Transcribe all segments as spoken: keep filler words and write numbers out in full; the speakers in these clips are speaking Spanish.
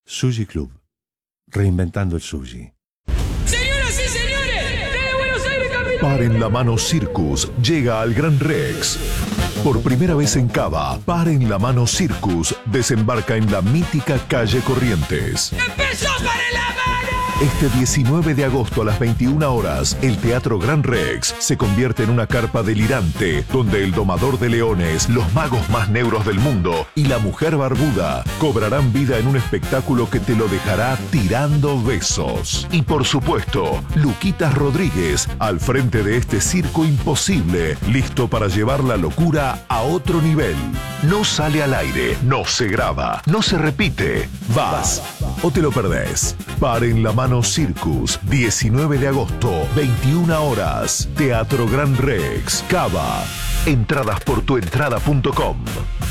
Sushi Club. Reinventando el sushi. ¡Señoras y señores! ¡Desde Buenos Aires, capital! Par en la Mano Circus llega al Gran Rex. Por primera vez en Cava, Par en la Mano Circus desembarca en la mítica calle Corrientes. ¡Empezó Par en la Mano! Este diecinueve de agosto a las veintiuna horas, el Teatro Gran Rex se convierte en una carpa delirante donde el domador de leones, los magos más negros del mundo y la mujer barbuda cobrarán vida en un espectáculo que te lo dejará tirando besos. Y por supuesto, Luquitas Rodríguez al frente de este circo imposible, listo para llevar la locura a otro nivel. No sale al aire, no se graba, no se repite. Vas o te lo perdés. Par en la Mano Circus, diecinueve de agosto, veintiuna horas. Teatro Gran Rex, Cava. Entradas por tuentrada punto com.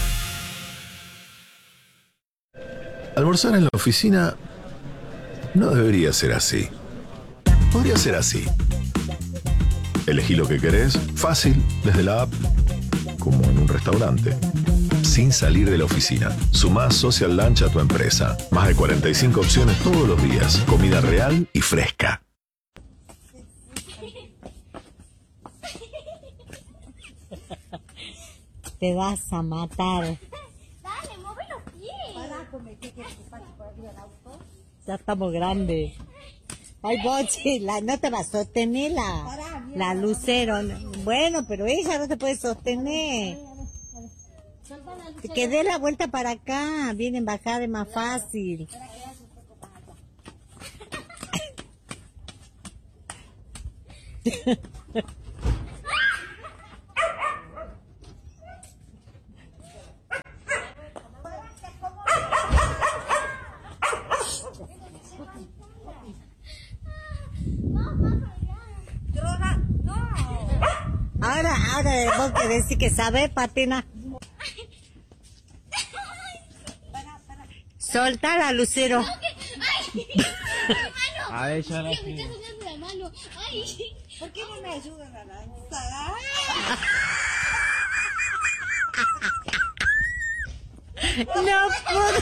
Almorzar en la oficina no debería ser así. Podría ser así. Elegí lo que querés, fácil, desde la app, como en un restaurante. Sin salir de la oficina. Sumá Social Lunch a tu empresa. Más de cuarenta y cinco opciones todos los días. Comida real y fresca. Te vas a matar. Dale, mueve los pies. Pará, come, ¿qué quieres que pase por arriba del auto? Ya estamos grandes. Ay, Bochi, la, no te va a sostener la, Pará, bien, la Lucero. Bueno, pero ella no te puede sostener. Que dé la vuelta para acá. Vienen bajar, es más fácil. Ahora, ahora vos que decís que sabés patinar. Soltar a Lucero. A ella no. ¿Por qué no me ayudan a lanzar? No puedo.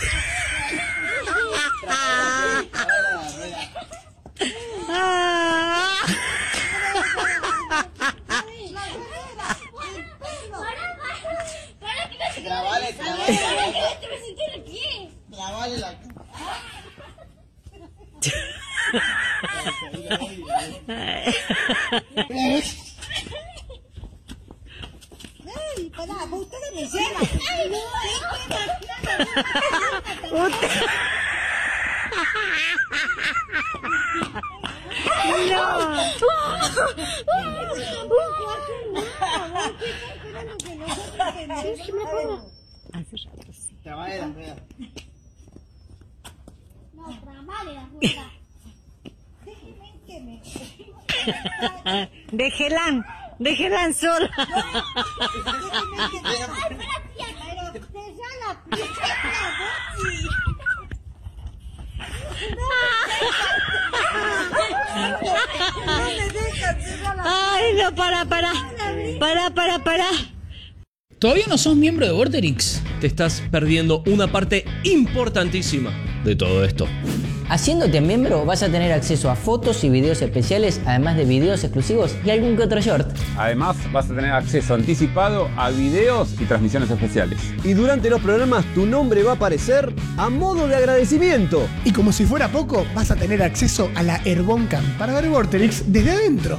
Trabale, trabale. Me sentí en el pie. Trabale la. Ay, pará, ustedes me llevan. Ay, no, Trabale la rueda. no, trabale la rueda. Déjenme que me... Déjelan, déjelan sola. Déjenme que me... Ay, pero deja la pierna, Bochi. No me dejan cerrar la... Ay, no, para, para. Para, para, para. ¿Todavía no sos miembro de Vorterix? Te estás perdiendo una parte importantísima de todo esto. Haciéndote miembro vas a tener acceso a fotos y videos especiales, además de videos exclusivos y algún que otro short. Además vas a tener acceso anticipado a videos y transmisiones especiales. Y durante los programas tu nombre va a aparecer a modo de agradecimiento. Y como si fuera poco, vas a tener acceso a la Airboncam para ver Vorterix desde adentro.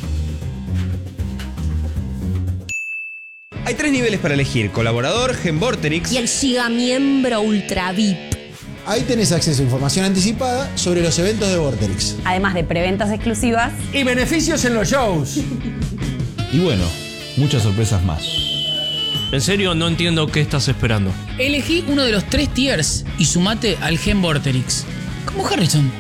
Hay tres niveles para elegir: colaborador, Genvorterix y el Giga Miembro Ultra V I P. Ahí tenés acceso a información anticipada sobre los eventos de Vorterix. Además de preventas exclusivas y beneficios en los shows. Y bueno, muchas sorpresas más. En serio, no entiendo qué estás esperando. Elegí uno de los tres tiers y sumate al Gen Vorterix. Como Harrison.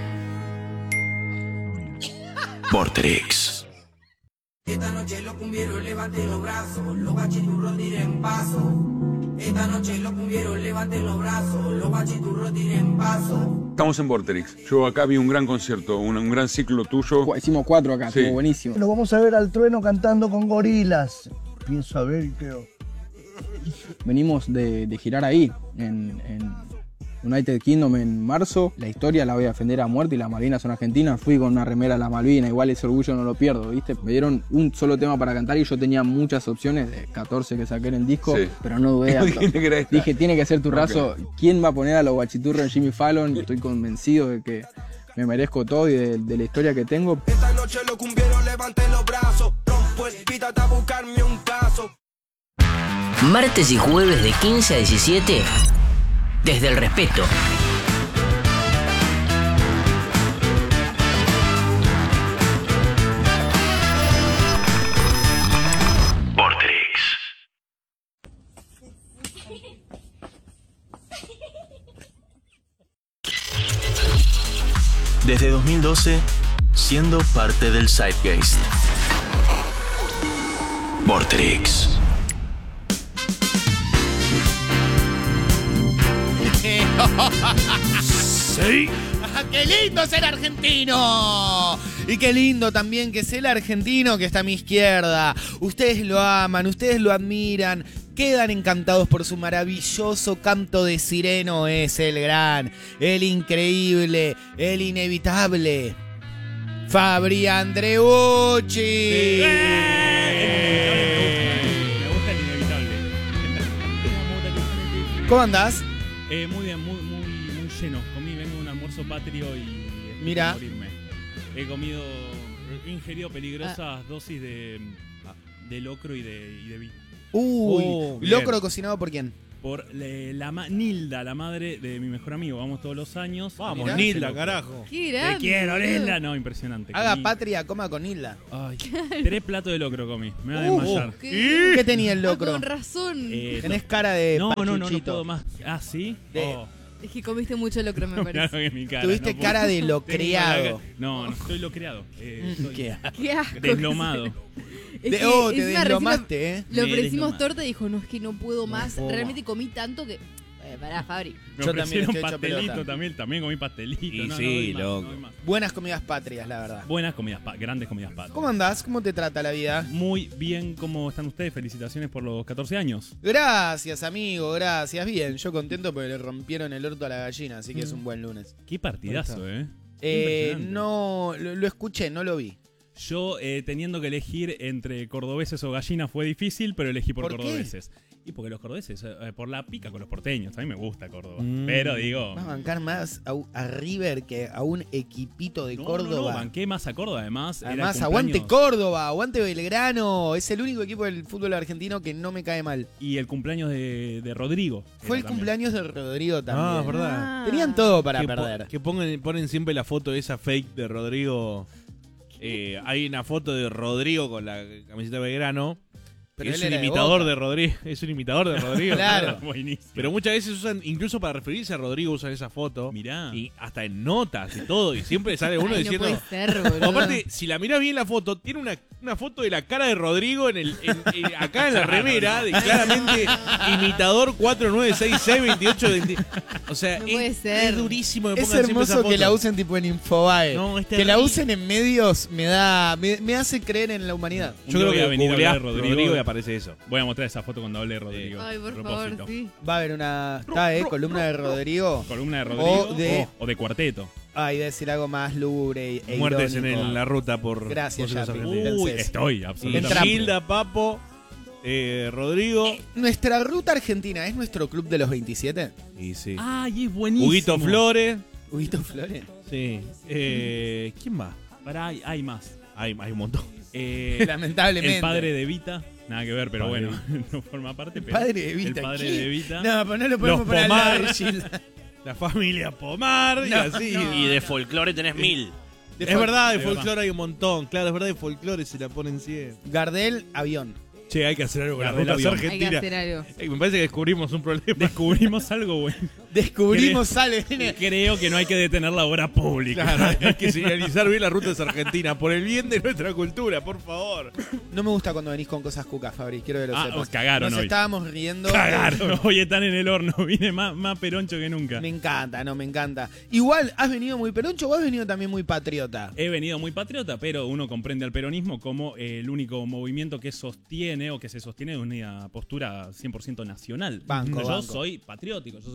Vorterix. Esta noche los cumbieros levanten los brazos, los bachiturros tiren paso. Esta noche los cumbieros levanten los brazos, los bachiturros tiren paso. Estamos en Vorterix. Yo acá vi un gran concierto, un, un gran ciclo tuyo. Hicimos cuatro acá, sí. Estuvo buenísimo. Lo vamos a ver al Trueno cantando con Gorilas. Pienso a ver, creo. Venimos de, de girar ahí, en, en, United Kingdom en marzo. La historia la voy a defender a muerte y las Malvinas son argentinas. Fui con una remera a las Malvinas, igual ese orgullo no lo pierdo, ¿viste? Me dieron un solo tema para cantar y yo tenía muchas opciones, de catorce que saqué en el disco, Sí. pero no dudé. Dije, tiene que ser tu raso. Okay. ¿Quién va a poner a los guachiturros en Jimmy Fallon? Estoy convencido de que me merezco todo y de, de la historia que tengo. Esta noche los cumbieros levanten los brazos. Rompo el beat hasta buscarme un caso. Martes y jueves de quince a diecisiete, desde el respeto. Vorterix. Desde dos mil doce, siendo parte del Zeitgeist. Vorterix. Sí. ¡Qué lindo ser argentino! Y qué lindo también que es el argentino que está a mi izquierda. Ustedes lo aman, ustedes lo admiran, quedan encantados por su maravilloso canto de sireno. Es el gran, el increíble, el inevitable Fabri Andreucci. Sí. Me gusta el inevitable. ¿Cómo andás? Eh, muy bien, muy, muy, muy lleno. Comí, vengo de un almuerzo patrio y estoy Mira. por morirme. He comido, he ingerido peligrosas ah. dosis de, de locro y de, y de vino. Uy, oh, ¿locro cocinado por quién? Por le, la ma, Nilda, la madre de mi mejor amigo. Vamos todos los años. Vamos, Mirá, Nilda, carajo. Qué grande. Te quiero, Nilda. No, impresionante. Haga comí. patria, coma con Nilda. Ay, tres platos de locro comí. Me va a uh, desmayar. ¿Qué? ¿Qué tenía el locro? Ah, con razón. Eh, Tenés cara de no, pachuchito. no, no, no puedo más. Ah, ¿sí? De... Oh. Es que comiste mucho locro, me parece. Claro que mi cara, Tuviste no cara de locreado. No, no estoy locreado. Eh, estoy ¿Qué, Qué asco. Deslomado. Es de, oh, te deslomaste, ¿eh? Le ofrecimos torta y dijo, no, es que no puedo más. No, Realmente comí tanto que... Eh, pará, Fabri. Me Yo también estoy pastelito, también, también comí pastelito. Y no, sí, no loco. Más, no más. Buenas comidas patrias, la verdad. Buenas comidas, grandes comidas patrias. ¿Cómo andás? ¿Cómo te trata la vida? Muy bien, ¿cómo están ustedes? Felicitaciones por los catorce años. Gracias, amigo, gracias. Bien, yo contento porque le rompieron el orto a la gallina, así que mm. es un buen lunes. Qué partidazo, ¿eh? eh no, lo, lo escuché, no lo vi. Yo, eh, teniendo que elegir entre cordobeses o gallinas, fue difícil, pero elegí por, ¿Por cordobeses. Qué? Y porque los cordobeses, eh, por la pica con los porteños. A mí me gusta Córdoba. Mm. Pero digo... Vas a bancar más a, a River que a un equipito de no, Córdoba. No, no, banqué más a Córdoba, además. Además, era aguante Córdoba, aguante Belgrano. Es el único equipo del fútbol argentino que no me cae mal. Y el cumpleaños de, de Rodrigo. Fue el también. cumpleaños de Rodrigo también. Ah, verdad. Ah. Tenían todo para que perder. Po que pongan, ponen siempre la foto de esa fake de Rodrigo. Eh, hay una foto de Rodrigo con la camiseta de Belgrano. Pero es un imitador de, de Rodrigo. Es un imitador de Rodrigo. Claro. Buenísimo. Pero muchas veces usan, incluso para referirse a Rodrigo, usan esa foto. Mirá. Y hasta en notas y todo. Y siempre sale uno Ay, diciendo. No puede ser, boludo. Aparte, si la mirás bien la foto, tiene una, una foto de la cara de Rodrigo en el, en, en, acá en la remera. De claramente imitador cuatro nueve seis seis veintiocho veinte. O sea, no es, puede ser. es durísimo. Que es pongan hermoso esa foto. Que la usen tipo en Infobae. No, es que la usen en medios me da me, me hace creer en la humanidad. Yo creo que venir a a Rodrigo, Rodrigo y aparece eso. Voy a mostrar esa foto cuando hable de Rodrigo. Ay, por favor, sí. Va a haber una está, eh, columna de Rodrigo. Columna de Rodrigo o de, o, o de cuarteto. Ay, de decir algo más lúgubre e Muertes en, irónico. en la ruta por... Gracias, por Yapi. Uy, estoy, absolutamente. Gilda, Papo, eh, Rodrigo. Eh, ¿Nuestra ruta argentina es nuestro club de los veintisiete? Y sí. Ay, es buenísimo. Huguito Flores. Huguito Flores. Sí. Eh, ¿Quién más? Pará, hay, hay más. Hay, hay un montón. Eh, Lamentablemente. El padre de Vita. Nada que ver, pero padre. Bueno, no forma parte. Pero padre de Vita. El padre ¿Qué? de Vita. No, pero no lo podemos Los poner Pomar, al lado de Gilda. La familia Pomar y no, así. No, y de no. folclore tenés mil. De es verdad, de folclore hay un montón. Claro, es verdad, de folclore se la ponen cien. Gardel, avión. Che, hay que hacer algo con las Gardel rutas avión. argentinas. Hay que hacer algo. Eh, me parece que descubrimos un problema. Descubrimos algo, güey. Descubrimos, sale. Creo que no hay que detener la obra pública. Claro, hay que señalizar bien las rutas argentinas por el bien de nuestra cultura, por favor. No me gusta cuando venís con cosas cucas, Fabri. Quiero que lo ah, sepas. Os cagaron Nos hoy. estábamos riendo. Cagaron. Hoy están en el horno. Vine más, más peroncho que nunca. Me encanta, no, me encanta. Igual, ¿has venido muy peroncho o has venido también muy patriota? He venido muy patriota, pero uno comprende al peronismo como el único movimiento que sostiene o que se sostiene de una postura cien por ciento nacional. Banco, yo banco. soy patriótico, yo soy nacionalista.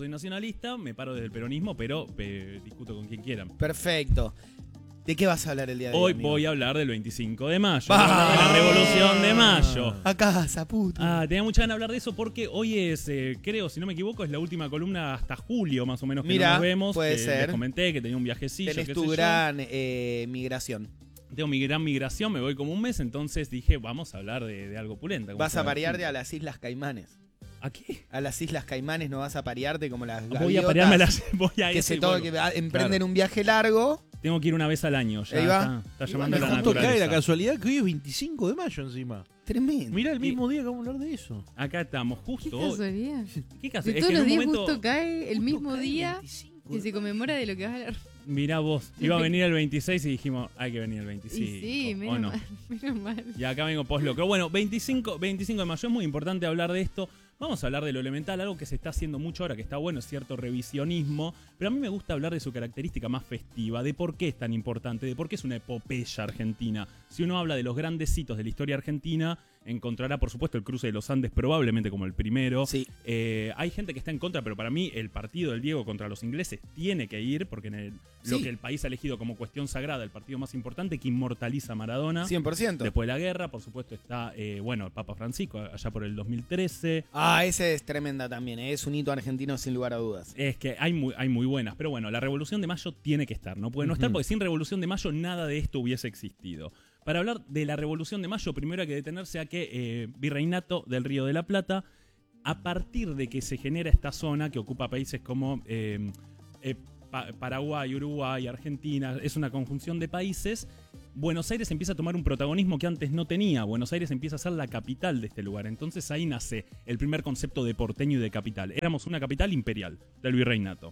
socialista, me paro desde el peronismo, pero eh, discuto con quien quieran. Perfecto. ¿De qué vas a hablar el día de hoy? Hoy amigo? voy a hablar del veinticinco de mayo, ¡Ah! de la Revolución de Mayo. A casa, puto. Ah, tenía mucha ganas de hablar de eso porque hoy es, eh, creo, si no me equivoco, es la última columna hasta julio, más o menos, que Mira, no nos vemos. puede que ser. Les comenté que tenía un viajecillo. Tenés qué tu sé yo. gran eh, migración. Tengo mi gran migración, me voy como un mes, entonces dije, vamos a hablar de, de algo pulenta. como Vas a sea. parearte a las Islas Caimanes. ¿A qué? A las Islas Caimanes no vas a parearte como las gaviotas. Voy a parearme a las... Voy a que eso se y todo, vuelvo. que a- emprenden Claro. un viaje largo. Tengo que ir una vez al año. Ya Ahí va. Está, está llamando a la Justo cae naturaleza. la casualidad que hoy es veinticinco de mayo encima. Tremendo. Mirá el mismo día que vamos a hablar de eso. Acá estamos, justo. ¿Qué hoy. casualidad? ¿Qué De casualidad? Es todos que en los un días momento... justo cae el mismo cae el día veinticinco. que se conmemora de lo que vas a hablar. Mirá vos, iba a venir el veintiséis y dijimos, hay que venir el veinticinco. Y sí, ¿o menos no? mal, menos mal. Y acá vengo post-locro. Bueno, veinticinco, veinticinco de mayo, es muy importante hablar de esto. Vamos a hablar de lo elemental, algo que se está haciendo mucho ahora, que está bueno, es cierto revisionismo, pero a mí me gusta hablar de su característica más festiva, de por qué es tan importante, de por qué es una epopeya argentina. Si uno habla de los grandes hitos de la historia argentina, encontrará, por supuesto, el cruce de los Andes probablemente como el primero. Sí. Eh, hay gente que está en contra, pero para mí el partido del Diego contra los ingleses tiene que ir, porque en el, lo Sí. que el país ha elegido como cuestión sagrada, el partido más importante que inmortaliza a Maradona. cien por ciento. Después de la guerra, por supuesto, está, eh, bueno, el Papa Francisco, allá por el dos mil trece. Ah, ese es tremenda también. ¿eh? Es un hito argentino sin lugar a dudas. Es que hay muy, hay muy buenas, pero bueno, la Revolución de Mayo tiene que estar, no puede no estar, Ujú. porque sin Revolución de Mayo nada de esto hubiese existido. Para hablar de la Revolución de Mayo, primero hay que detenerse a que eh, Virreinato del Río de la Plata, a partir de que se genera esta zona que ocupa países como eh, eh, Pa- Paraguay, Uruguay, Argentina, es una conjunción de países, Buenos Aires empieza a tomar un protagonismo que antes no tenía. Buenos Aires empieza a ser la capital de este lugar. Entonces ahí nace el primer concepto de porteño y de capital. Éramos una capital imperial del virreinato.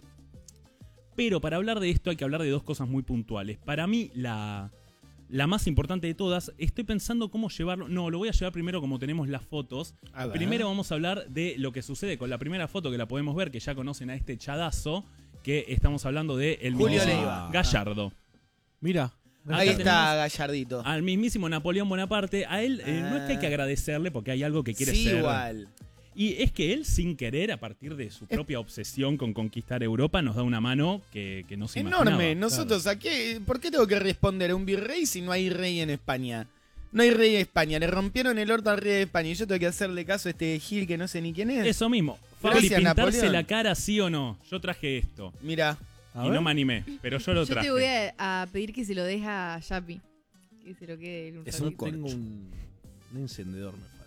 Pero para hablar de esto hay que hablar de dos cosas muy puntuales. Para mí la, la más importante de todas, estoy pensando cómo llevarlo. No, lo voy a llevar primero como tenemos las fotos. A ver. Primero vamos a hablar de lo que sucede con la primera foto que la podemos ver, que ya conocen a este chadazo, que estamos hablando de el Julio mismísimo Leiva. Gallardo. Mira. Ahí Acá está Gallardito. al mismísimo Napoleón Bonaparte. A él eh, no es que hay que Ah. agradecerle porque hay algo que quiere Sí, ser. igual. Y es que él, sin querer, a partir de su propia obsesión con conquistar Europa, nos da una mano que, que no se Enorme. imaginaba. Nosotros, ¿a qué? ¿Por qué tengo que responder a un virrey si no hay rey en España? No hay rey en España. Le rompieron el orto al rey de España y yo tengo que hacerle caso a este Gil que no sé ni quién es. Eso mismo. Fabri, Gracias, pintarse Napoleón. la cara, sí o no. Yo traje esto. Mira. Y no me animé, pero yo lo Yo traje. te voy a, a pedir que se lo dejes a Yapi. Que se lo quede él un Es un, ratito. tengo un, un encendedor, me falta.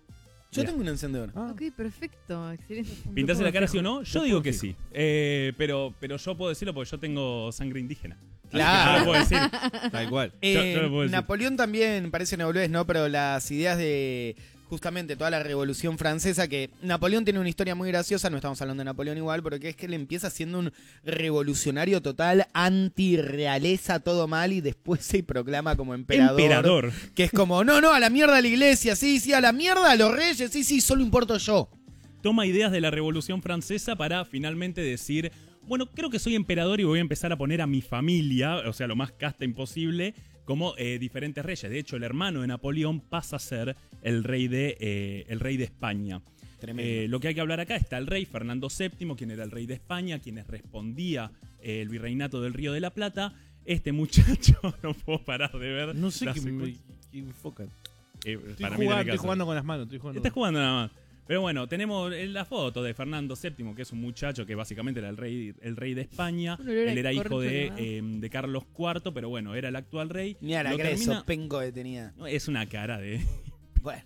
Yo Mira. tengo un encendedor. Ok, perfecto. Excelente. ¿Pintarse la cara, sí o no? Yo Yo digo que fijo. sí. Eh, pero, pero yo puedo decirlo porque yo tengo sangre indígena. Así que Claro. yo lo puedo decir. Tal cual. Eh, Yo- yo lo puedo decir. Napoleón también parece una boludez, ¿no? Pero las ideas de justamente toda la Revolución Francesa, que Napoleón tiene una historia muy graciosa, no estamos hablando de Napoleón igual, pero que es que él empieza siendo un revolucionario total, anti-realeza, todo mal, y después se proclama como emperador. Emperador. Que es como, no, no, a la mierda a la iglesia, sí, sí, a la mierda a los reyes, sí, sí, solo importo yo. Toma ideas de la Revolución Francesa para finalmente decir, bueno, creo que soy emperador y voy a empezar a poner a mi familia, o sea, lo más casta imposible, como eh, diferentes reyes. De hecho, el hermano de Napoleón pasa a ser el rey de, eh, el rey de España. Tremendo. Eh, lo que hay que hablar acá está el rey Fernando séptimo, quien era el rey de España, quien respondía eh, el virreinato del Río de la Plata. Este muchacho, no puedo parar de ver. No sé la qué me secuencia. qué enfocan. Eh, Estoy, para mí jugando, tiene que estoy hacer. jugando con las manos. Estoy jugando Estás jugando nada más. Pero bueno, tenemos la foto de Fernando séptimo, que es un muchacho que básicamente era el rey, el rey de España. Un olor a Él era hijo corcho de, nomás. eh, de Carlos cuarto, pero bueno, era el actual rey. Ni a la Lo greso, termina- penco que tenía. No, es una cara de... Bueno.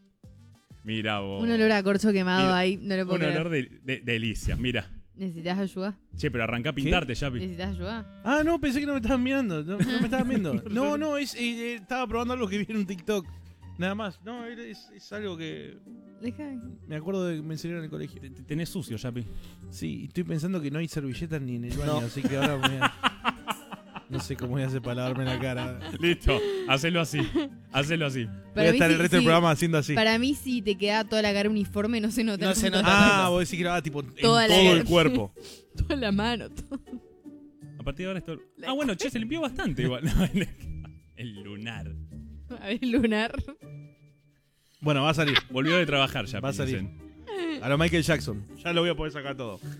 Mira vos. Un olor a corcho quemado Mira, ahí. No lo puedo Un creer. olor de, de, delicia, mira. ¿Necesitas ayuda? Che, pero arranca a pintarte, Yapi. ¿Necesitas ayuda? Ah, no, pensé que no me estaban mirando. No, no me estaban viendo. No, no, es, eh, eh, estaba probando algo que vi en un TikTok. Nada más. No, es, es algo que Deja. me acuerdo de que me enseñaron en el colegio. Te- te- Tenés sucio, Yapi. Sí, estoy pensando que no hay servilletas ni en el baño, No. así que ahora voy a... No sé cómo voy a hacer para lavarme la cara. Listo, hacelo así. Hacelo así. Voy a Para mí estar el sí- resto del sí. programa haciendo así. Para mí, si te queda toda la cara uniforme, no se nota. No el se punto. nota. Ah, vos decís que lo haga tipo en Toda la todo cara. el cuerpo. Toda la mano. todo. A partir de ahora esto... Ah, bueno, che, se limpió bastante igual. No, el, el lunar. A ver, lunar. Bueno, va a salir. Volvió de trabajar ya. Va a salir. dicen. A lo Michael Jackson. Ya lo voy a poder sacar todo.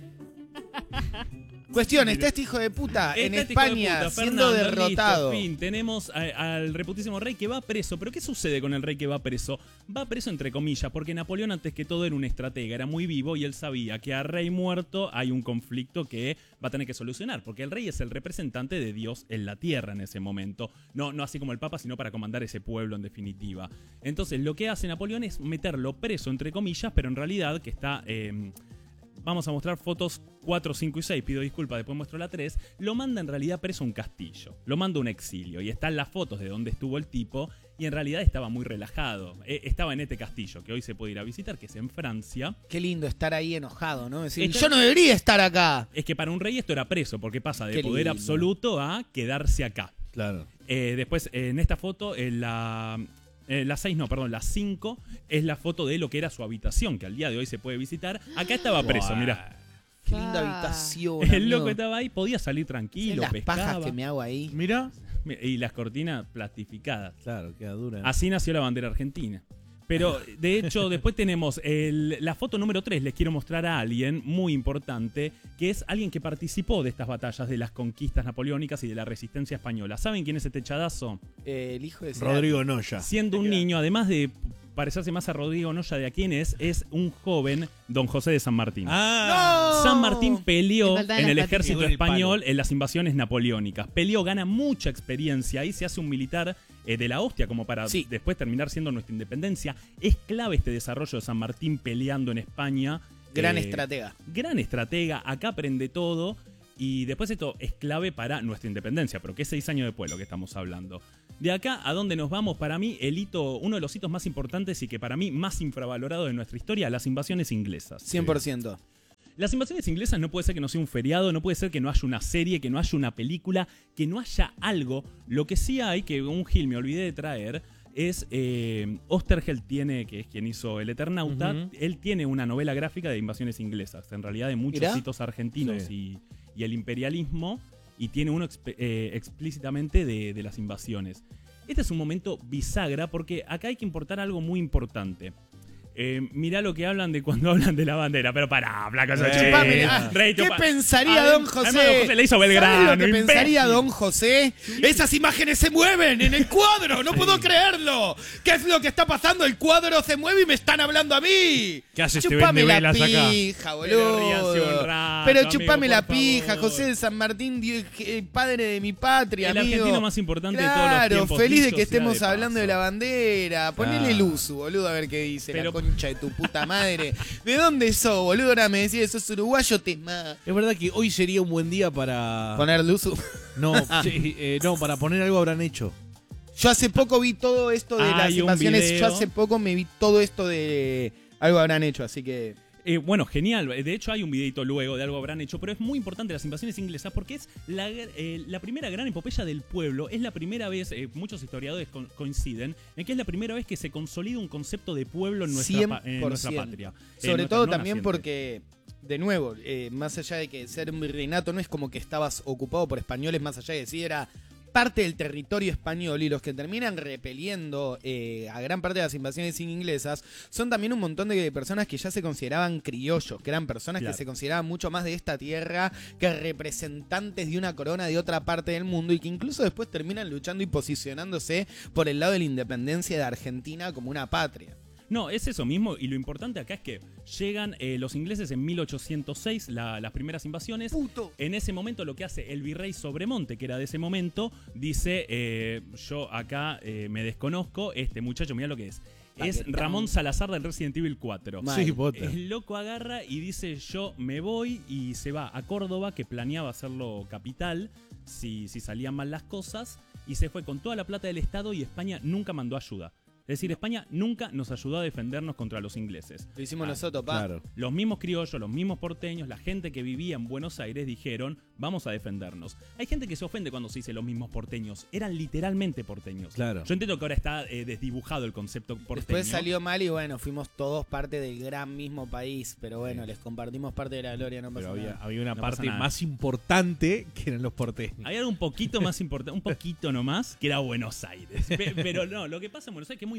Cuestión, está este hijo de puta en Este hijo de España puta, siendo Fernando, derrotado. listo, fin, tenemos a- al reputísimo rey que va preso. ¿Pero qué sucede con el rey que va preso? Va preso entre comillas, porque Napoleón antes que todo era un estratega, era muy vivo y él sabía que a rey muerto hay un conflicto que va a tener que solucionar, porque el rey es el representante de Dios en la tierra en ese momento. No, no así como el papa, sino para comandar ese pueblo en definitiva. Entonces lo que hace Napoleón es meterlo preso entre comillas, pero en realidad que está... Eh, Vamos a mostrar fotos cuatro, cinco y seis. Pido disculpas, después muestro la tres. Lo manda en realidad preso a un castillo. Lo manda a un exilio. Y están las fotos de donde estuvo el tipo. Y en realidad estaba muy relajado. E- estaba en este castillo que hoy se puede ir a visitar, que es en Francia. Qué lindo estar ahí enojado, ¿no? Decir, Esto- yo no debería estar acá. Es que para un rey esto era preso, porque pasa de Qué poder lindo. absoluto a quedarse acá. Claro. Eh, después, en esta foto, en la... Eh, la seis, no, perdón, la cinco es la foto de lo que era su habitación, que al día de hoy se puede visitar. Acá estaba preso, Buah. mirá. Qué linda habitación. El amigo. loco estaba ahí, podía salir tranquilo, Las pescaba. pajas que me hago ahí. Mira. Y las cortinas plastificadas. Claro, queda dura. Así nació la bandera argentina. Pero, de hecho, después tenemos el- la foto número tres. Les quiero mostrar a alguien muy importante, que es alguien que participó de estas batallas, de las conquistas napoleónicas y de la resistencia española. ¿Saben quién es este chadazo? Eh, el hijo de Rodrigo Noya. Siendo un niño, además de parecerse más a Rodrigo Noya, de a quién es, es un joven Don José de San Martín. Ah. ¡No! San Martín peleó Le faltaban en el las ejército patitas. español en las invasiones napoleónicas. Peleó, gana mucha experiencia y se hace un militar eh, de la hostia como para Sí. después terminar siendo nuestra independencia. Es clave este desarrollo de San Martín peleando en España. Gran Eh, estratega. Gran estratega, acá aprende todo. Y después esto es clave para nuestra independencia, pero que es seis años después lo que estamos hablando. De acá a dónde nos vamos, para mí, el hito, uno de los hitos más importantes y que para mí más infravalorado de nuestra historia, las invasiones inglesas. cien por ciento. Las invasiones inglesas no puede ser que no sea un feriado, no puede ser que no haya una serie, que no haya una película, que no haya algo. Lo que sí hay, que un Gil me olvidé de traer, es eh, Osterheld tiene, que es quien hizo El Eternauta, Ujú. él tiene una novela gráfica de invasiones inglesas, en realidad de muchos Mirá. hitos argentinos Sí. y, y el imperialismo, y tiene uno exp- eh, explícitamente de, de las invasiones. Este es un momento bisagra porque acá hay que importar algo muy importante. Eh, mirá lo que hablan de cuando hablan de la bandera, pero pará, flaco, eso Eh, es Chupá, chiste. mirá, Rey, ¿qué chupa- pensaría Adem- Don José? además, Don José le hizo Belgrano, ¿Sabes lo que pensaría imbécil? Don José? Esas imágenes se mueven en el cuadro, no puedo creerlo. ¿Qué es lo que está pasando? El cuadro se mueve y me están hablando a mí. ¿Qué hace este Chupame la vendevelas acá? pija, Pero ríase boludo. un rato, Pero amigo, chupame por la pija, favor. José de San Martín, Dios, eh, padre de mi patria, El amigo. argentino más importante de todos los Claro, tiempos, feliz de dicho que sea estemos de hablando paso. de la bandera. Ponele Claro. luz, boludo, a ver qué dice Pero- la concha de tu puta madre. ¿De dónde sos, boludo? Ahora me decís, sos uruguayo, te ma... Es verdad que hoy sería un buen día para. Poner luz. No, sí, eh, no, para poner algo habrán hecho. Yo hace poco vi todo esto de las Hay un invasiones. Yo video. hace poco me vi todo esto de algo habrán hecho, así que. Eh, bueno, genial. De hecho, hay un videito luego de algo habrán hecho, pero es muy importante las invasiones inglesas porque es la, eh, la primera gran epopeya del pueblo. Es la primera vez, eh, muchos historiadores co- coinciden, en que es la primera vez que se consolida un concepto de pueblo en nuestra, pa- en nuestra patria. Eh, Sobre nuestra todo no también naciente. porque, de nuevo, eh, más allá de que ser un virreinato no es como que estabas ocupado por españoles, más allá de decir era parte del territorio español, y los que terminan repeliendo eh, a gran parte de las invasiones inglesas son también un montón de personas que ya se consideraban criollos, que eran personas Claro. que se consideraban mucho más de esta tierra que representantes de una corona de otra parte del mundo, y que incluso después terminan luchando y posicionándose por el lado de la independencia de Argentina como una patria. No, es eso mismo, y lo importante acá es que llegan eh, los ingleses en mil ochocientos seis, la- las primeras invasiones. Puto. En ese momento lo que hace el virrey Sobremonte, que era de ese momento, dice, eh, yo acá eh, me desconozco, este muchacho, mira lo que es. Es Paquetón. Ramón Salazar del Resident Evil cuatro. Mal. Sí, Potter. El loco agarra y dice, yo me voy, y se va a Córdoba, que planeaba hacerlo capital si, si salían mal las cosas, y se fue con toda la plata del Estado, y España nunca mandó ayuda. Es decir, España nunca nos ayudó a defendernos contra los ingleses. Lo hicimos Ah, nosotros, pa. Claro. Los mismos criollos, los mismos porteños, la gente que vivía en Buenos Aires dijeron, vamos a defendernos. Hay gente que se ofende cuando se dice los mismos porteños. Eran literalmente porteños. Claro. Yo entiendo que ahora está eh, desdibujado el concepto porteño. Después salió mal y bueno, fuimos todos parte del gran mismo país, pero bueno, les compartimos parte de la gloria, no pasa Pero había, nada. había una No pasa parte nada. más importante que eran los porteños. Hay algo un poquito más importante, un poquito nomás, que era Buenos Aires. Pe- Pero no, lo que pasa en Buenos Aires, que es muy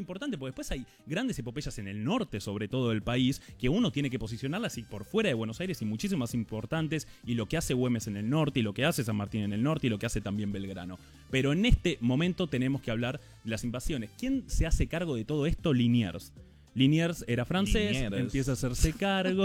muy importante, porque después hay grandes epopeyas en el norte, sobre todo del país, que uno tiene que posicionarlas y por fuera de Buenos Aires y muchísimo más importantes, y lo que hace Güemes en el norte, y lo que hace San Martín en el norte, y lo que hace también Belgrano. Pero en este momento tenemos que hablar de las invasiones. ¿Quién se hace cargo de todo esto? Liniers. Liniers era francés, Liniers. empieza a hacerse cargo.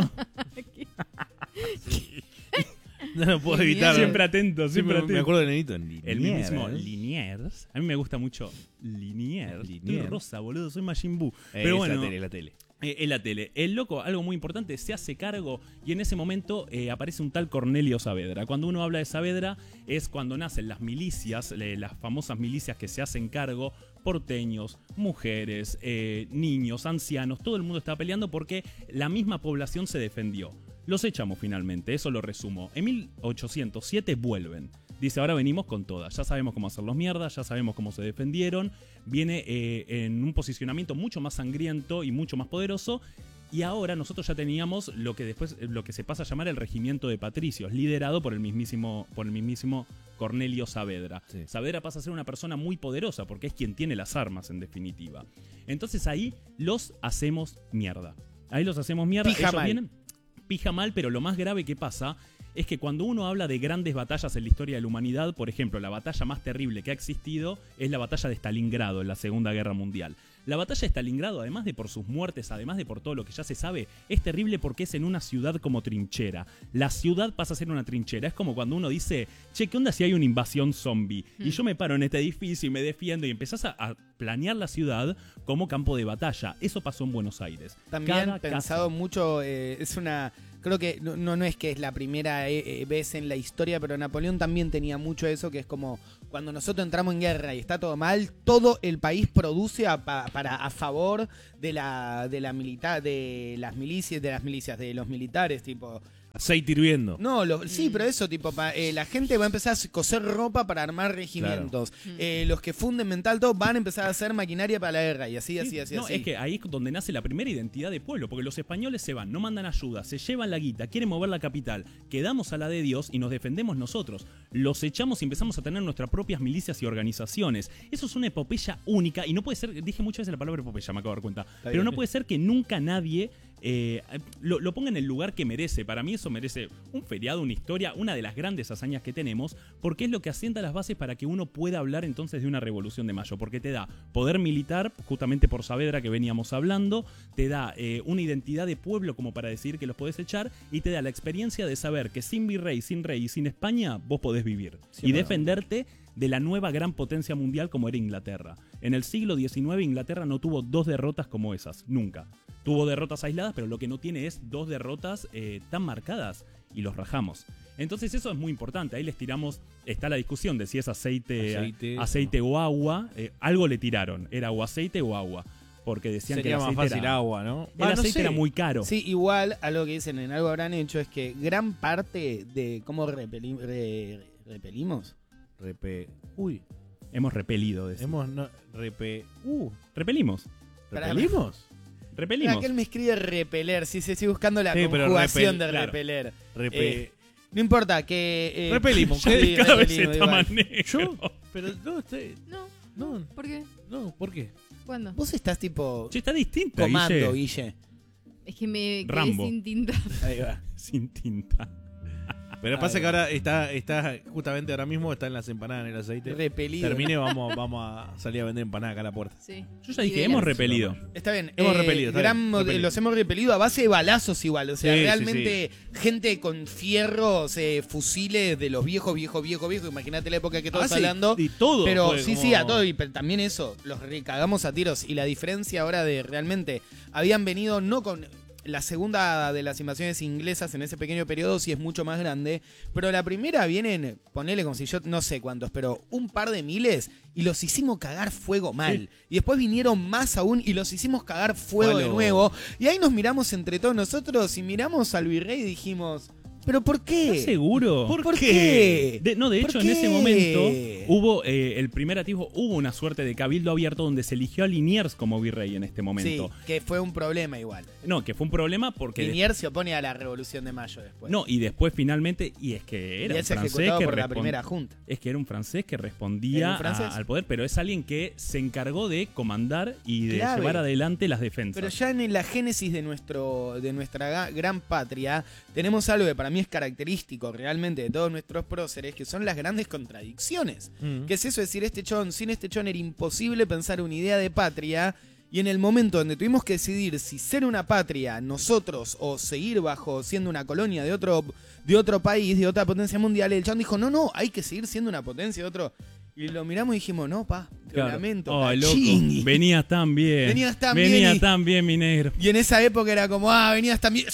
No lo puedo evitar. Siempre atento, siempre me, atento. Me acuerdo de Nenito. El mismo Liniers. A mí me gusta mucho Liniers. Estoy rosa, boludo, soy Majin Buu. Eh, Pero es bueno, la tele, la tele. Eh, en la tele. El loco, algo muy importante, se hace cargo y en ese momento eh, aparece un tal Cornelio Saavedra. Cuando uno habla de Saavedra es cuando nacen las milicias, eh, las famosas milicias que se hacen cargo, porteños, mujeres, eh, niños, ancianos, todo el mundo estaba peleando porque la misma población se defendió. Los echamos finalmente, eso lo resumo. En mil ochocientos siete vuelven. Dice, ahora venimos con todas. Ya sabemos cómo hacerlos mierda, ya sabemos cómo se defendieron. Viene eh, en un posicionamiento mucho más sangriento y mucho más poderoso. Y ahora nosotros ya teníamos lo que después lo que se pasa a llamar el Regimiento de Patricios, liderado por el mismísimo, por el mismísimo Cornelio Saavedra. Sí. Saavedra pasa a ser una persona muy poderosa porque es quien tiene las armas en definitiva. Entonces ahí los hacemos mierda. Ahí los hacemos mierda. Pija Ellos mal. vienen, pija mal, pero lo más grave que pasa es que cuando uno habla de grandes batallas en la historia de la humanidad, por ejemplo, la batalla más terrible que ha existido es la batalla de Stalingrado en la Segunda Guerra Mundial. La batalla de Stalingrado, además de por sus muertes, además de por todo lo que ya se sabe, es terrible porque es en una ciudad como trinchera. La ciudad pasa a ser una trinchera. Es como cuando uno dice, che, ¿qué onda si hay una invasión zombie? Mm. Y yo me paro en este edificio y me defiendo y empezás a, a planear la ciudad como campo de batalla. Eso pasó en Buenos Aires. También Cada pensado casa. mucho, eh, es una... Creo que no, no es que es la primera eh, vez en la historia, pero Napoleón también tenía mucho eso, que es como cuando nosotros entramos en guerra y está todo mal, todo el país produce a, pa, para a favor de la de la militar, de las milicias, de las milicias, de los militares, tipo. Aceite hirviendo. No, lo, sí, pero eso, tipo, pa, eh, la gente va a empezar a coser ropa para armar regimientos. Claro. Eh, los que funden mental, todo van a empezar a hacer maquinaria para la guerra y así, sí, así, así. No, así. es que ahí es donde nace la primera identidad de pueblo, porque los españoles se van, no mandan ayuda, se llevan la guita, quieren mover la capital, quedamos a la de Dios y nos defendemos nosotros. Los echamos y empezamos a tener nuestras propias milicias y organizaciones. Eso es una epopeya única y no puede ser, dije muchas veces la palabra epopeya, me acabo de dar cuenta, Está pero bien, no puede ser que nunca nadie... Eh, lo, lo ponga en el lugar que merece. Para mí eso merece un feriado, una historia, una de las grandes hazañas que tenemos, porque es lo que asienta las bases para que uno pueda hablar entonces de una revolución de mayo, porque te da poder militar, justamente por Saavedra que veníamos hablando, te da eh, una identidad de pueblo como para decir que los podés echar, y te da la experiencia de saber que sin virrey, sin rey y sin España vos podés vivir sí, y bueno. defenderte de la nueva gran potencia mundial como era Inglaterra. En el siglo diecinueve Inglaterra no tuvo dos derrotas como esas, nunca. Tuvo derrotas aisladas, pero lo que no tiene es dos derrotas eh, tan marcadas y los rajamos. Entonces eso es muy importante. Ahí les tiramos, está la discusión de si es aceite, aceite, aceite o agua. Eh, algo le tiraron, era o aceite o agua. Porque decían Sería que el aceite más fácil era, agua, ¿no? El ah, aceite no sé. era muy caro. Sí, igual algo que dicen en algo habrán hecho es que gran parte de cómo repeli, re, repelimos. Repe. Uy. Hemos repelido. Decir. Hemos no, repe. Uh, repelimos. ¿Repelimos? Repelimos. Aquel me escribe repeler, sí, sí, estoy buscando la sí, conjugación repel, de claro. repeler. Repe... Eh, no importa, que... Eh, repelimos. Sí, cada vez está más negro. Yo, pero no, usted... No, no. ¿Por qué? No, ¿por qué? ¿Cuándo? Vos estás tipo... Sí, está distinta, comando, Guille. Guille. Es que me quedé Rambo. sin tinta. Ahí va. Sin tinta. Pero pasa que ahora está, está, justamente ahora mismo está en las empanadas en el aceite. Repelido. Termine, vamos, vamos a salir a vender empanadas acá a la puerta. Sí. Yo ya dije, hemos repelido. Está bien. Hemos eh, repelido. Está gran, bien, repelido. Los hemos repelido a base de balazos igual. O sea, Sí, realmente sí, sí. gente con fierros, eh, fusiles de los viejos, viejos, viejos, viejos. Imagínate la época que todos Ah, sí, hablando. y todo Pero fue sí, como- sí, a todo. Y pero también eso, los recagamos a tiros. Y la diferencia ahora de realmente habían venido no con... La segunda de las invasiones inglesas en ese pequeño periodo sí es mucho más grande, pero la primera vienen, ponele como si yo no sé cuántos, pero un par de miles y los hicimos cagar fuego mal. Sí. Y después vinieron más aún y los hicimos cagar fuego Fue de lo- nuevo. Y ahí nos miramos entre todos nosotros y miramos al virrey y dijimos, ¿Pero por qué? ¿Estás seguro? ¿Por, ¿Por qué? De, no, de ¿Por hecho, qué? en ese momento hubo eh, el primer atisbo, hubo una suerte de cabildo abierto donde se eligió a Liniers como virrey en este momento. Sí, que fue un problema igual. No, que fue un problema porque... Liniers se opone a la Revolución de Mayo después. No, y después finalmente, y es que era y un es francés ejecutado que por la respon- primera junta. Es que era un francés que respondía un francés? a- al poder, pero es alguien que se encargó de comandar y de Clave. llevar adelante las defensas. Pero ya en la génesis de, nuestro, de nuestra ga- gran patria tenemos algo que para mí es característico realmente de todos nuestros próceres, que son las grandes contradicciones. Mm. ¿Qué es eso? Es decir, este chon, sin este chon era imposible pensar una idea de patria, y en el momento donde tuvimos que decidir si ser una patria nosotros o seguir bajo siendo una colonia de otro, de otro país, de otra potencia mundial, el chon dijo, no, no, hay que seguir siendo una potencia de otro... Y lo miramos y dijimos, no, pa, lo Claro. lamento. Ay, loco, cachín. venías tan bien. Venías tan bien Venías y- tan bien, mi negro. Y en esa época era como, ah, venías también.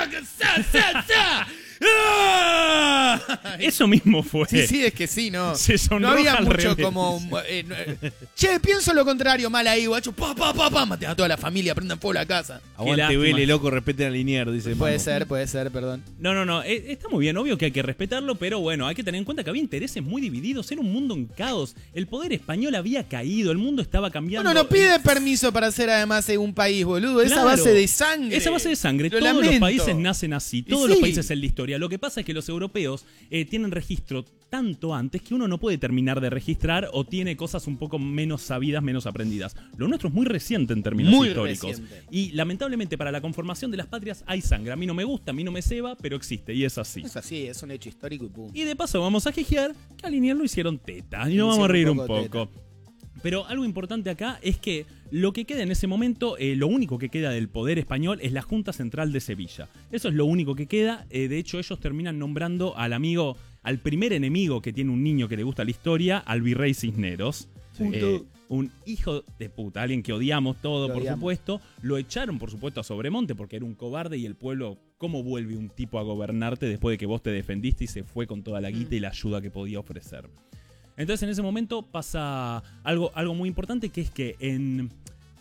Eso mismo fue. Sí, sí, es que sí, ¿no? Se No sonroja había al mucho revés. como. eh, no, eh, che, pienso lo contrario, mal ahí, guacho. Pa, pa, pa, pa, maten a toda la familia, prendan fuego la casa. Aguante lástima. Vélez, loco, respeten a Liniers, dice Puede Manu. ser, puede ser, perdón. No, no, no. eh, Está muy bien, obvio que hay que respetarlo, pero bueno, hay que tener en cuenta que había intereses muy divididos. Era un mundo en caos. El poder español había caído, el mundo estaba cambiando. Bueno, no pide permiso para ser además de un país, boludo. Esa Claro. base de sangre. Esa base de sangre. Lo Todos los lamento. países nacen así. Y Todos los sí. países en la historia. Lo que pasa es que los europeos eh, tienen registro tanto antes que uno no puede terminar de registrar o tiene cosas un poco menos sabidas, menos aprendidas. Lo nuestro es muy reciente en términos Muy históricos. reciente. Y lamentablemente para la conformación de las patrias hay sangre. A mí no me gusta, a mí no me ceba, pero existe y es así. Es así, es un hecho histórico y punto. Y de paso vamos a jejear que a Liniers lo hicieron teta. Y Lo nos vamos a hicieron reír un un poco poco. Pero algo importante acá es que lo que queda en ese momento, eh, lo único que queda del poder español es la Junta Central de Sevilla. Eso es lo único que queda. Eh, de hecho, ellos terminan nombrando al amigo, al primer enemigo que tiene un niño que le gusta la historia, al virrey Cisneros. Eh, un hijo de puta, alguien que odiamos todo, Lo por odiamos. supuesto. Lo echaron, por supuesto, a Sobremonte porque era un cobarde y el pueblo, ¿cómo vuelve un tipo a gobernarte después de que vos te defendiste y se fue con toda la guita y la ayuda que podía ofrecer? Entonces en ese momento pasa algo, algo muy importante, que es que en...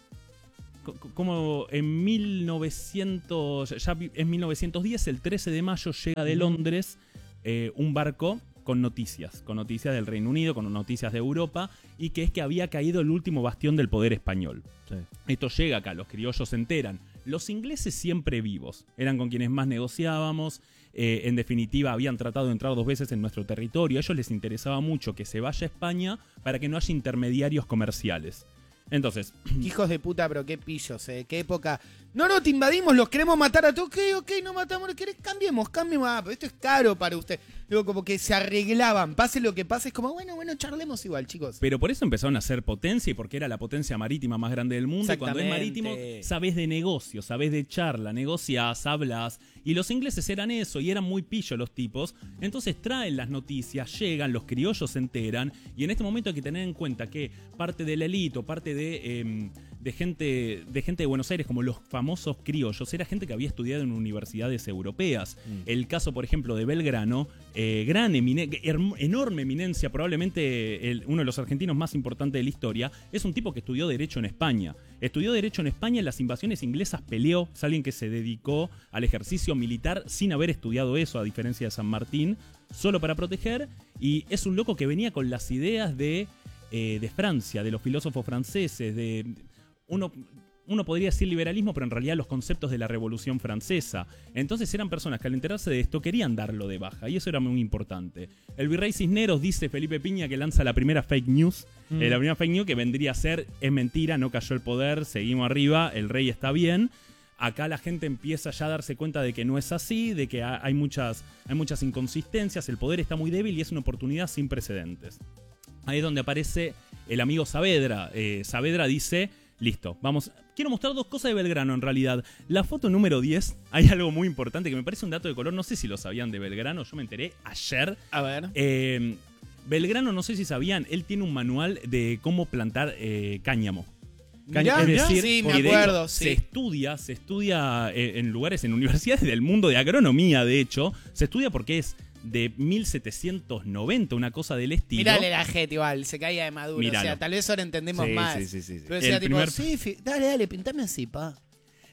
co- co- Como en mil novecientos, ya vi- en mil novecientos diez, el trece de mayo, llega de Londres eh, un barco con noticias, con noticias del Reino Unido, con noticias de Europa, y que es que había caído el último bastión del poder español. Sí. Esto llega acá, los criollos se enteran. Los ingleses siempre vivos, eran con quienes más negociábamos, eh, en definitiva habían tratado de entrar dos veces en nuestro territorio, a ellos les interesaba mucho que se vaya a España para que no haya intermediarios comerciales. Entonces, Hijos de puta, pero qué pillos, eh. Qué época. No, no, te invadimos, los queremos matar a todos. Ok, ok, no matamos, ¿querés? Cambiemos, cambiemos. Ah, pero esto es caro para usted. Digo, como que se arreglaban. Pase lo que pase, es como, bueno, bueno, charlemos igual, chicos. pero por eso empezaron a ser potencia y porque era la potencia marítima más grande del mundo. Y cuando es Exactamente. marítimo, sabés de negocio, sabés de charla, negociás, hablas. Y los ingleses eran eso y eran muy pillos los tipos. Entonces traen las noticias, llegan, los criollos se enteran. Y en este momento hay que tener en cuenta que parte de la élite, parte de, eh, de, gente, de gente de Buenos Aires, como los famosos criollos, era gente que había estudiado en universidades europeas. Mm. El caso, por ejemplo, de Belgrano, eh, gran emine- herm- enorme eminencia, probablemente el- uno de los argentinos más importantes de la historia, es un tipo que estudió Derecho en España. Estudió Derecho en España, en las invasiones inglesas peleó, es alguien que se dedicó al ejercicio militar sin haber estudiado eso, a diferencia de San Martín, solo para proteger, y es un loco que venía con las ideas de, eh, de Francia, de los filósofos franceses, de... Uno, uno podría decir liberalismo, pero en realidad los conceptos de la Revolución Francesa. Entonces eran personas que al enterarse de esto querían darlo de baja, y eso era muy importante. El virrey Cisneros, dice Felipe Piña, que lanza la primera fake news. Mm. Eh, la primera fake news que vendría a ser, es mentira, no cayó el poder, seguimos arriba, el rey está bien. Acá la gente empieza ya a darse cuenta de que no es así, de que ha- hay muchas, hay muchas inconsistencias, el poder está muy débil y es una oportunidad sin precedentes. Ahí es donde aparece el amigo Saavedra. Eh, Saavedra dice... Listo, vamos. Quiero mostrar dos cosas de Belgrano en realidad. La foto número diez, hay algo muy importante que me parece un dato de color. No sé si lo sabían de Belgrano, yo me enteré ayer. A ver. Eh, Belgrano, no sé si sabían, él tiene un manual de cómo plantar eh, cáñamo. Mirá, es decir, sí, me y de hecho, acuerdo, sí. se estudia, se estudia eh, en lugares, en universidades del mundo de agronomía, de hecho, se estudia porque es de mil setecientos noventa, una cosa del estilo. Mirale la gente igual, se caía de maduro. Míralo. O sea, tal vez ahora entendemos Sí, más. sí, sí, sí, sí. Pero decía El tipo, primer- sí, fi- dale, dale, pintame así, pa.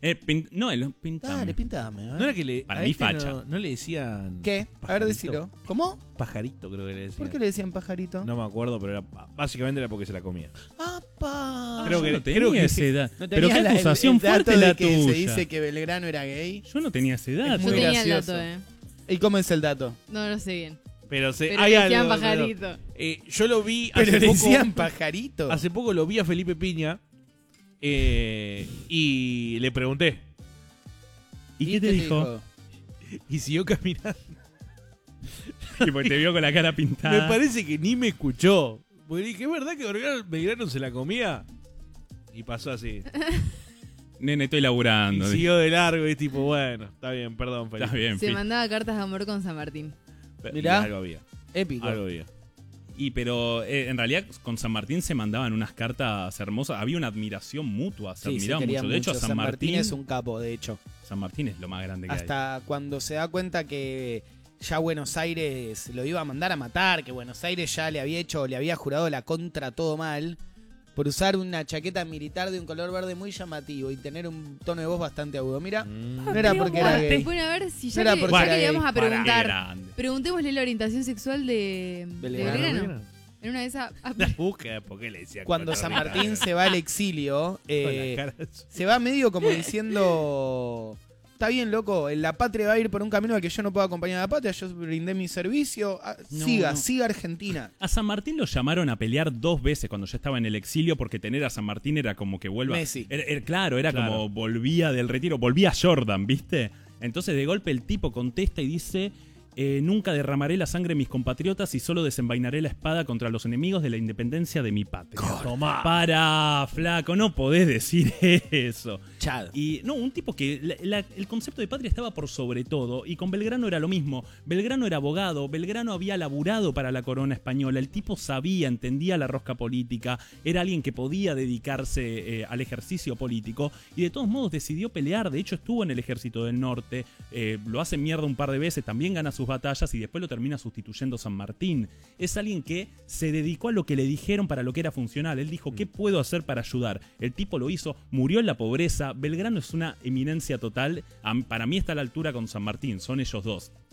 Eh, pin- no, el pintame. Dale, pintame. ¿eh? No era que le. Para a mí, este facha. No, no le decían. ¿Qué? A ver, decilo. ¿Cómo? Pajarito, creo que le decían. ¿Por qué le decían pajarito? No me acuerdo, pero era, básicamente era porque se la comía. ¡Apa! Creo que, Yo no tenía creo que esa edad. ¿No Pero qué tenías la- el- acusación el dato fuerte de la que tuya. se dice que Belgrano era gay? Yo no tenía esa edad. Es Yo muy tenía el gracioso. dato, eh. ¿Y cómo es el dato? No lo sé bien. Pero, se, Pero hay le decían algo, pajarito. pero, eh, yo lo vi Pero hace le poco. decían pajarito. Hace poco lo vi a Felipe Piña eh, y le pregunté. ¿Y qué te dijo? Y siguió caminando. Y porque te vio con la cara pintada. Me parece que ni me escuchó. Porque dije, ¿es verdad que Belgrano, Belgrano se la comía? Y pasó así. Nene, estoy laburando. Y siguió de largo y tipo, bueno, está bien, perdón, Felipe. Está bien, Se Fi- mandaba cartas de amor con San Martín. Pero- Mirá. Algo había. Épico. Algo había. Y pero eh, en realidad con San Martín se mandaban unas cartas hermosas. Había una admiración mutua. Se Sí, se admiraban querían mucho. De hecho, a mucho. San, Martín, es un capo, de hecho. San Martín es lo más grande que hay. Hasta cuando se da cuenta que ya Buenos Aires lo iba a mandar a matar, que Buenos Aires ya le había hecho, le había jurado la contra todo mal, por usar una chaqueta militar de un color verde muy llamativo y tener un tono de voz bastante agudo. Mira, no era porque era gay. Bueno, a ver si No ya era que, porque ya era que le gay. vamos a Para, preguntar, qué grande. preguntémosle la orientación sexual de de Belgrano. Belgrano. En una de esas. ah, La búsqueda, ¿por qué le decía? Cuando San Martín se va al exilio, eh, Con la cara así. se va medio como diciendo... Está bien, loco, la patria va a ir por un camino al que yo no puedo acompañar a la patria, yo brindé mi servicio. Ah, No, siga, no. siga Argentina. A San Martín lo llamaron a pelear dos veces cuando ya estaba en el exilio porque tener a San Martín era como que vuelva... Messi. Era- era- claro, era Claro. como volvía del retiro, volvía Jordan, ¿viste? Entonces de golpe el tipo contesta y dice... eh, nunca derramaré la sangre de mis compatriotas y solo desenvainaré la espada contra los enemigos de la independencia de mi patria. Tomá. Para, flaco, no podés decir eso. Chad. Y no, un tipo que la- la- el concepto de patria estaba por sobre todo, y con Belgrano era lo mismo. Belgrano era abogado, Belgrano había laburado para la corona española, el tipo sabía, entendía la rosca política, era alguien que podía dedicarse eh, al ejercicio político, y de todos modos decidió pelear. De hecho estuvo en el ejército del norte, eh, lo hace mierda un par de veces, también gana sus batallas y después lo termina sustituyendo San Martín. Es alguien que se dedicó a lo que le dijeron para lo que era funcional. Él dijo, ¿qué puedo hacer para ayudar? El tipo lo hizo, murió en la pobreza. Belgrano es una eminencia total. Am- Para mí está a la altura con San Martín, son ellos dos.